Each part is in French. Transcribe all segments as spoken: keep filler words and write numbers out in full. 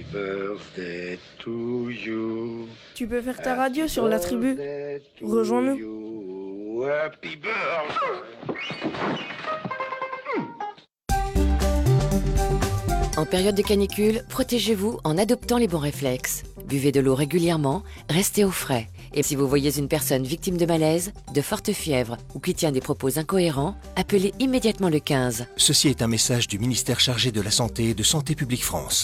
birthday to you. Tu peux faire ta radio sur la tribu. Rejoins-nous. Happy birthday. En période de canicule, protégez-vous en adoptant les bons réflexes. Buvez de l'eau régulièrement, restez au frais. Et si vous voyez une personne victime de malaise, de forte fièvre ou qui tient des propos incohérents, appelez immédiatement le quinze. Ceci est un message du ministère chargé de la Santé et de Santé publique France.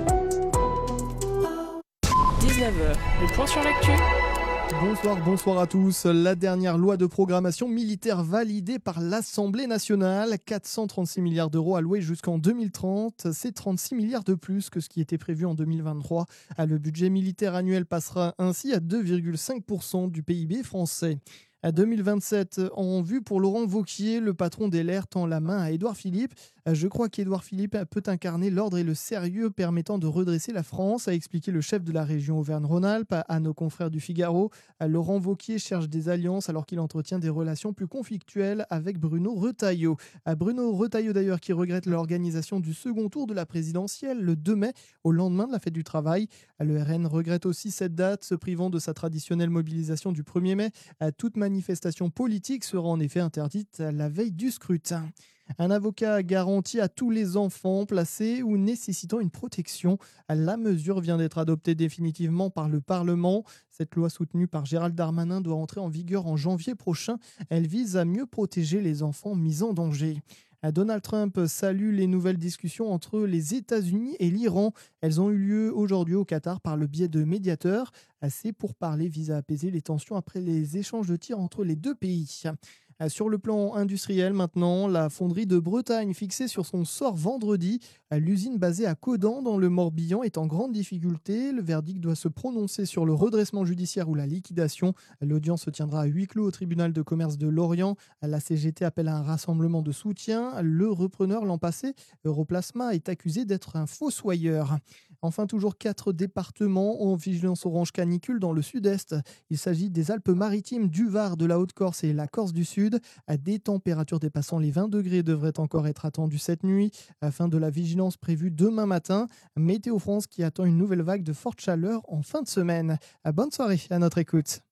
dix-neuf heures, le point sur l'actu. Bonsoir, bonsoir à tous. La dernière loi de programmation militaire validée par l'Assemblée nationale, quatre cent trente-six milliards d'euros alloués jusqu'en deux mille trente, c'est trente-six milliards de plus que ce qui était prévu en deux mille vingt-trois. Le budget militaire annuel passera ainsi à deux virgule cinq pour cent du P I B français. À deux mille vingt-sept, en vue pour Laurent Wauquiez, le patron d'L R tend la main à Édouard Philippe. Je crois qu'Édouard Philippe peut incarner l'ordre et le sérieux permettant de redresser la France, a expliqué le chef de la région Auvergne-Rhône-Alpes à nos confrères du Figaro. Laurent Wauquiez cherche des alliances alors qu'il entretient des relations plus conflictuelles avec Bruno Retailleau. Bruno Retailleau d'ailleurs qui regrette l'organisation du second tour de la présidentielle le deux mai, au lendemain de la fête du travail. Le R N regrette aussi cette date, se privant de sa traditionnelle mobilisation du premier mai. Toute manifestation politique sera en effet interdite la veille du scrutin. Un avocat garantit à tous les enfants placés ou nécessitant une protection. La mesure vient d'être adoptée définitivement par le Parlement. Cette loi soutenue par Gérald Darmanin doit entrer en vigueur en janvier prochain. Elle vise à mieux protéger les enfants mis en danger. Donald Trump salue les nouvelles discussions entre les États-Unis et l'Iran. Elles ont eu lieu aujourd'hui au Qatar par le biais de médiateurs. Ces pourparlers visent à apaiser les tensions après les échanges de tirs entre les deux pays. Sur le plan industriel maintenant, la fonderie de Bretagne fixée sur son sort vendredi. L'usine basée à Caudan dans le Morbihan est en grande difficulté. Le verdict doit se prononcer sur le redressement judiciaire ou la liquidation. L'audience se tiendra à huis clos au tribunal de commerce de Lorient. La C G T appelle à un rassemblement de soutien. Le repreneur l'an passé, Europlasma, est accusé d'être un fossoyeur. Enfin, toujours quatre départements en vigilance orange canicule dans le sud-est. Il s'agit des Alpes-Maritimes, du Var, de la Haute-Corse et la Corse du Sud. Des températures dépassant les vingt degrés devraient encore être attendues cette nuit. Fin de la vigilance prévue demain matin. Météo France qui attend une nouvelle vague de forte chaleur en fin de semaine. Bonne soirée à notre écoute.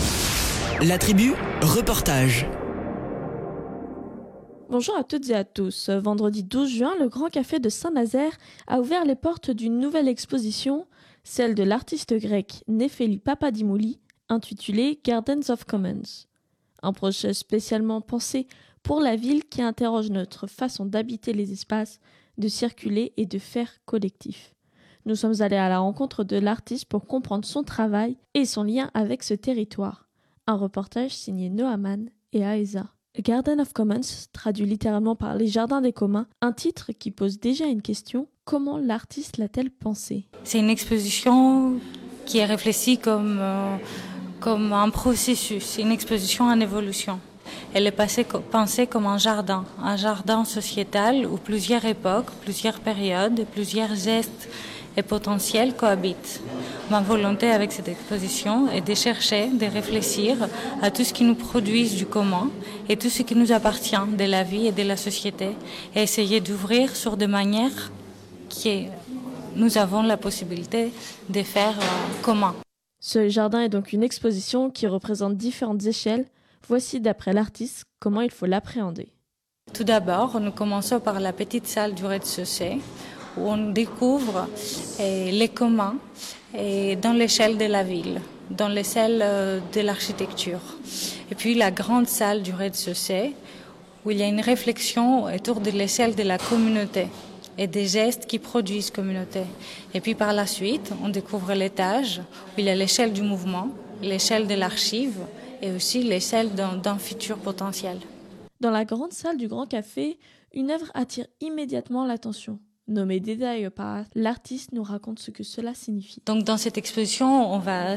La tribu, reportage. Bonjour à toutes et à tous. Vendredi douze juin, le Grand Café de Saint-Nazaire a ouvert les portes d'une nouvelle exposition, celle de l'artiste grec Néfélie Papadimouli, intitulée Gardens of Commons. Un projet spécialement pensé pour la ville qui interroge notre façon d'habiter les espaces, de circuler et de faire collectif. Nous sommes allés à la rencontre de l'artiste pour comprendre son travail et son lien avec ce territoire. Un reportage signé Noaman et Aesa. Garden of Commons, traduit littéralement par les jardins des communs, un titre qui pose déjà une question: comment l'artiste l'a-t-elle pensé? C'est une exposition qui est réfléchie comme, euh, comme un processus, une exposition en évolution. Elle est passée, pensée comme un jardin, un jardin sociétal où plusieurs époques, plusieurs périodes, plusieurs gestes et potentiels cohabitent. Ma volonté avec cette exposition est de chercher, de réfléchir à tout ce qui nous produit du commun et tout ce qui nous appartient de la vie et de la société et essayer d'ouvrir sur des manières que nous avons la possibilité de faire euh, commun. Ce jardin est donc une exposition qui représente différentes échelles. Voici, d'après l'artiste, comment il faut l'appréhender. Tout d'abord, nous commençons par la petite salle du rez-de-chaussée où on découvre eh, les communs et dans l'échelle de la ville, dans l'échelle euh, de l'architecture. Et puis la grande salle du rez-de-chaussée où il y a une réflexion autour de l'échelle de la communauté et des gestes qui produisent communauté. Et puis par la suite, on découvre l'étage où il y a l'échelle du mouvement, l'échelle de l'archive et aussi l'échelle d'un, d'un futur potentiel. Dans la grande salle du Grand Café, une œuvre attire immédiatement l'attention. Nommé Desire Path, l'artiste nous raconte ce que cela signifie. Donc dans cette exposition, on va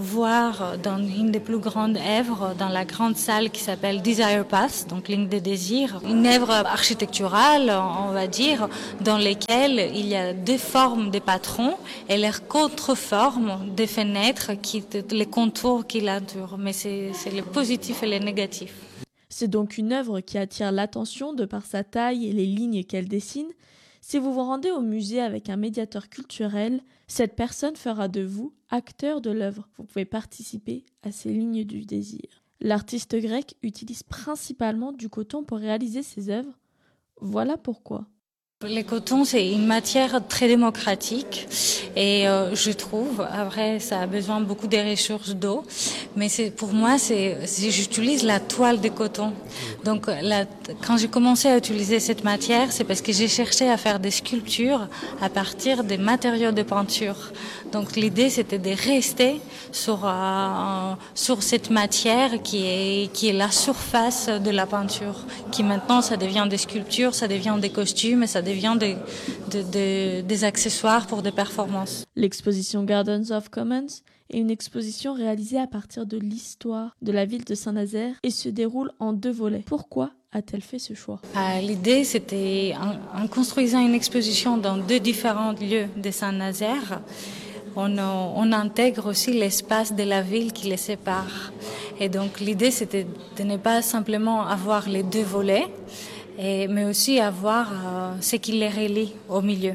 voir dans une des plus grandes œuvres, dans la grande salle qui s'appelle Desire Path, donc ligne de désir, une œuvre architecturale, on va dire, dans laquelle il y a deux formes de patrons et leurs contreformes des fenêtres, qui, les contours qui l'entourent. Mais c'est, c'est le positif et le négatif. C'est donc une œuvre qui attire l'attention de par sa taille et les lignes qu'elle dessine. Si vous vous rendez au musée avec un médiateur culturel, cette personne fera de vous acteur de l'œuvre. Vous pouvez participer à ces lignes du désir. L'artiste grec utilise principalement du coton pour réaliser ses œuvres. Voilà pourquoi. Le coton, c'est une matière très démocratique et euh, je trouve, après ça a besoin beaucoup de ressources d'eau, mais c'est, pour moi, c'est, c'est, j'utilise la toile de coton. Donc la, quand j'ai commencé à utiliser cette matière, c'est parce que j'ai cherché à faire des sculptures à partir des matériaux de peinture. Donc l'idée, c'était de rester sur, euh, sur cette matière qui est, qui est la surface de la peinture, qui maintenant, ça devient des sculptures, ça devient des costumes, ça devient des, des, des, des accessoires pour des performances. L'exposition Gardens of Commons est une exposition réalisée à partir de l'histoire de la ville de Saint-Nazaire et se déroule en deux volets. Pourquoi a-t-elle fait ce choix ? euh, L'idée, c'était, en, en construisant une exposition dans deux différents lieux de Saint-Nazaire, on, on intègre aussi l'espace de la ville qui les sépare. Et donc l'idée, c'était de ne pas simplement avoir les deux volets, Et, mais aussi avoir euh, ce qui les relie au milieu.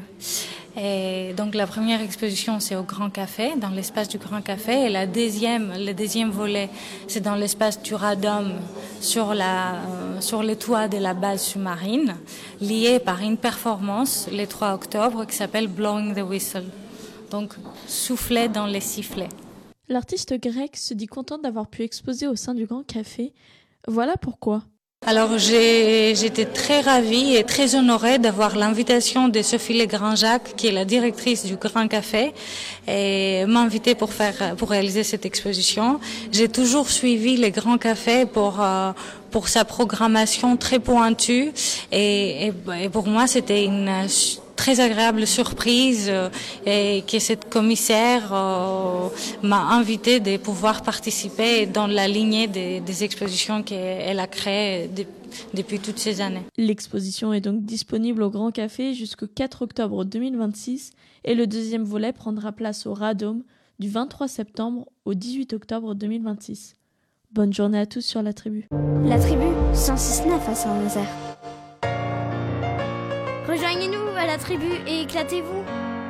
Et donc la première exposition, c'est au Grand Café, dans l'espace du Grand Café, et la deuxième, le deuxième volet, c'est dans l'espace du Radom, sur, la, euh, sur les toits de la base sous-marine, lié par une performance le trois octobre qui s'appelle Blowing the Whistle, donc souffler dans les sifflets. L'artiste grec se dit content d'avoir pu exposer au sein du Grand Café. Voilà pourquoi. Alors j'ai, j'étais très ravie et très honorée d'avoir l'invitation de Sophie Legrand-Jacques, qui est la directrice du Grand Café, et m'inviter pour faire, pour réaliser cette exposition. J'ai toujours suivi le Grand Café pour euh, pour sa programmation très pointue, et, et, et pour moi c'était une très agréable surprise euh, et que cette commissaire euh, m'a invité de pouvoir participer dans la lignée des, des expositions qu'elle a créées de, depuis toutes ces années. L'exposition est donc disponible au Grand Café jusqu'au quatre octobre deux mille vingt-six et le deuxième volet prendra place au Radom du vingt-trois septembre au dix-huit octobre deux mille vingt-six. Bonne journée à tous sur La Tribu. La Tribu, cent six virgule neuf à Saint-Nazaire. Rejoignez-nous à La Tribu et éclatez-vous.